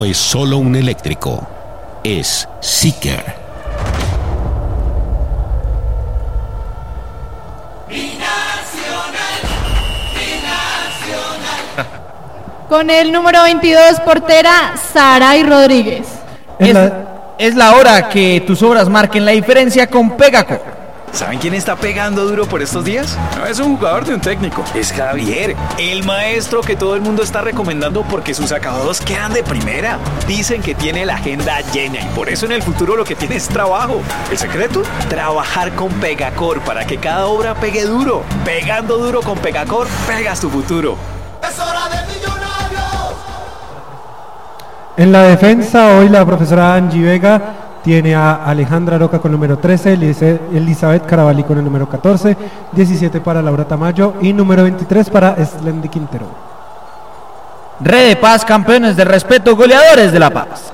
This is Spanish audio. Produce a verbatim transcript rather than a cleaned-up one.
es solo un eléctrico, es Seeker. Con el número veintidós, portera Saray Rodríguez. Es la, es la hora que tus obras marquen la diferencia con Pegacor. ¿Saben quién está pegando duro por estos días? No es un jugador de un técnico, es Javier, el maestro que todo el mundo está recomendando porque sus acabados quedan de primera. Dicen que tiene la agenda llena y por eso en el futuro lo que tiene es trabajo. ¿El secreto? Trabajar con Pegacor para que cada obra pegue duro. Pegando duro con Pegacor, pegas tu futuro. ¡Es hora de Millonarios! En la defensa, hoy la profesora Angie Vega tiene a Alejandra Roca con el número trece, Elizabeth Carabalí con el número catorce, diecisiete para Laura Tamayo y número veintitrés para Slendy Quintero. Red de Paz, campeones del respeto, goleadores de la paz.